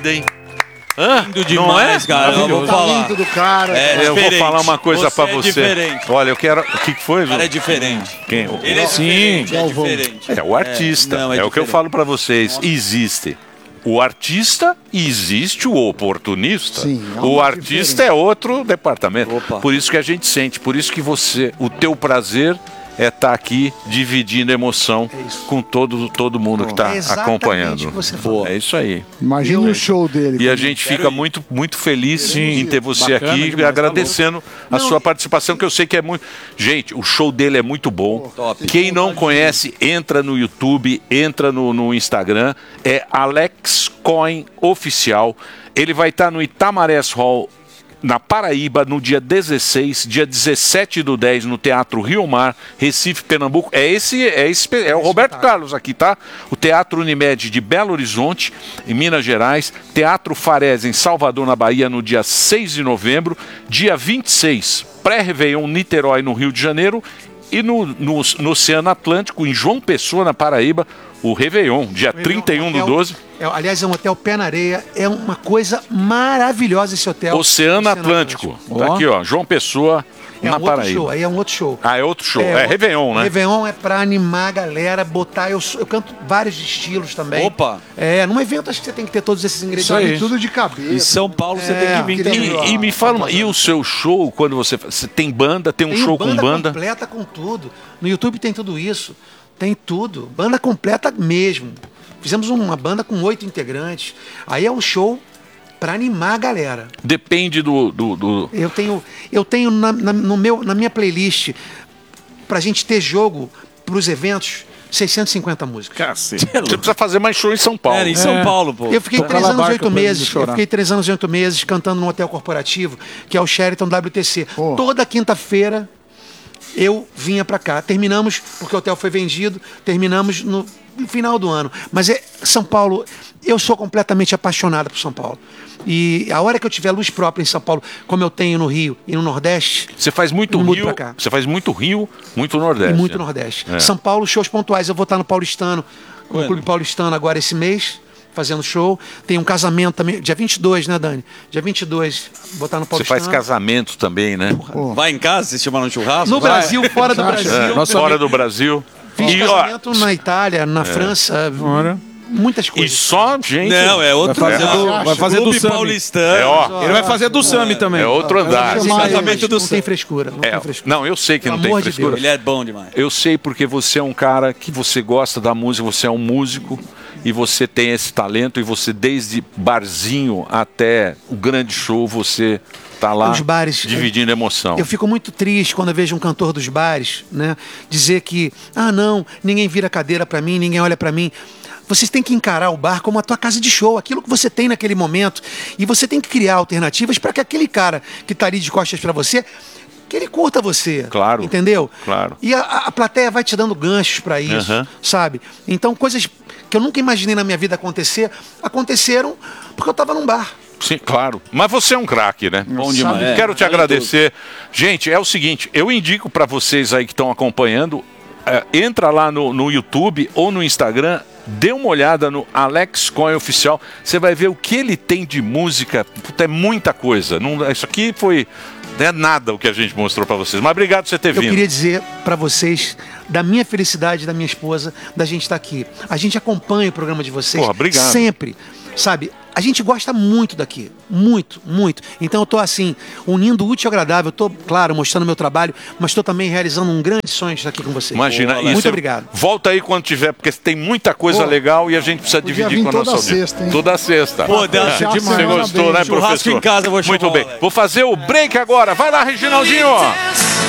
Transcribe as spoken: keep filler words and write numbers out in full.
vida, hein? Hã? Lindo demais, não é? cara. Eu vou falar. do cara. É, eu vou diferente. falar uma coisa Você pra é você. diferente. Olha, eu quero... O que que foi, O Ju? cara é diferente. Quem? Ele é Sim. diferente, é diferente. É o artista. É, não, é é o que eu diferente. falo pra vocês. Existe o artista e existe o oportunista. Sim, há o uma artista é outro departamento. Opa. Por isso que a gente sente, por isso que você, o teu prazer é estar aqui dividindo emoção com todo, todo mundo que está É exatamente acompanhando. o que você falou. É isso aí. Imagina o show dele. E a como- gente fica muito, muito feliz em ter você Bacana aqui, demais, agradecendo a sua participação, que eu sei que é muito... Gente, o show dele é muito bom. Top. Quem não conhece, entra no YouTube, entra no, no Instagram. É Alex Coin Oficial. Ele vai estar no Itamarés Hall, na Paraíba, no dia dezesseis, dia dezessete do dez, no Teatro Rio Mar, Recife, Pernambuco. É esse, é esse, é o Roberto Carlos aqui, tá? O Teatro Unimed de Belo Horizonte, em Minas Gerais. Teatro Farés, em Salvador, na Bahia, no dia seis de novembro. Dia vinte e seis, pré-Réveillon, Niterói, no Rio de Janeiro. E no, no, no Oceano Atlântico, em João Pessoa, na Paraíba, o Réveillon, dia trinta e um do doze. É, aliás, é um hotel pé na areia. É uma coisa maravilhosa esse hotel. Oceano Atlântico. Tá aqui, ó. João Pessoa, É na um outro Paraíba. show. Aí é um outro show. Ah, é outro show. É, outro- Réveillon, né? Réveillon é pra animar a galera, botar. Eu, sou- eu canto vários estilos também. Opa! É, num evento acho que você tem que ter todos esses ingredientes. Isso aí, tudo de cabeça. Em São Paulo você É, tem que vir queria- também. E, e me fala, uma- e o seu show, quando você faz? Você tem banda, tem um Tem show banda com banda? completa com tudo. No YouTube tem tudo isso. Tem tudo. Banda completa mesmo. Fizemos uma banda com oito integrantes. Aí é um show pra animar a galera. Depende do. do, do- Eu tenho, eu tenho na, na- no meu, na minha playlist, pra gente ter jogo pros eventos, seiscentas e cinquenta músicas. Cacete. Você precisa fazer mais show em São Paulo. É, em São Paulo, pô. Eu fiquei Toca três lá anos e barca oito pra ele meses. Eu chorar. fiquei três anos e oito meses cantando num hotel corporativo, que é o Sheraton W T C. Pô. Toda quinta-feira eu vinha pra cá. Terminamos, porque o hotel foi vendido, terminamos no, no final do ano. Mas é São Paulo, eu sou completamente apaixonado por São Paulo. E a hora que eu tiver luz própria em São Paulo, como eu tenho no Rio e no Nordeste, Você faz muito Eu mudo Rio. pra cá. Você faz muito Rio, muito Nordeste. e muito né? Nordeste. É. São Paulo, shows pontuais. Eu vou estar no Paulistano, no Quando? Clube Paulistano agora esse mês, fazendo show. Tem um casamento também, dia vinte e dois, né, Dani? Dia vinte e dois, vou estar no Você Paulistano. faz casamento também, né? Vai em casa, vocês chamaram um churrasco? No Vai. Brasil, fora do Brasil. É, Nosso fora amigo- do Brasil. Fiz E, ó, casamento na Itália, na França, muitas e coisas. só, gente. Não, é outro. Vai fazer do- vai fazer do Clube Sami. Paulistano. É, ó. Ele vai fazer do Sami também. É outro andar. Esse chamar casamento ele. do não tem frescura, não É, tem frescura. não, eu sei que Pelo não tem amor de frescura. Ele é bom demais. Eu sei porque você é um cara que você gosta da música, você é um músico e você tem esse talento e você desde barzinho até o grande show você tá lá Os bares, dividindo emoção. Eu fico muito triste quando eu vejo um cantor dos bares, né, dizer que, ah, não, ninguém vira cadeira pra mim, ninguém olha pra mim. Vocês têm que encarar o bar como a tua casa de show, aquilo que você tem naquele momento, e você tem que criar alternativas para que aquele cara que tá ali de costas pra você, que ele curta você. Claro. Entendeu? Claro. E a, a plateia vai te dando ganchos pra isso, Aham. sabe? Então, coisas que eu nunca imaginei na minha vida acontecer, aconteceram porque eu tava num bar. Sim, claro. Mas você é um craque, né? Bom demais. É, Quero te vale agradecer. Gente, é o seguinte, eu indico para vocês aí que estão acompanhando, é, entra lá no, no YouTube ou no Instagram, dê uma olhada no Alex Coin Oficial, você vai ver o que ele tem de música. Puta, é muita coisa. Não, isso aqui foi não é nada o que a gente mostrou para vocês. Mas obrigado por você ter Eu vindo. queria dizer pra vocês da minha felicidade, da minha esposa, da gente estar aqui. A gente acompanha o programa de vocês Porra, obrigado. sempre, sabe? A gente gosta muito daqui, muito, muito. Então eu tô assim, unindo o útil ao agradável. Eu tô, claro, mostrando meu trabalho, mas tô também realizando um grande sonho de estar aqui com vocês. Imagina, e Muito você obrigado. Volta aí quando tiver, porque tem muita coisa Pô, legal e a gente precisa podia dividir vir com a nossa toda audiência. sexta, hein? Toda sexta. Pô, dá- É. demais. Você gostou, né, Parabéns. Churrasco professor? em casa eu vou chamar Muito o bem. Alex. Vou fazer o break agora. Vai lá, Reginaldinho.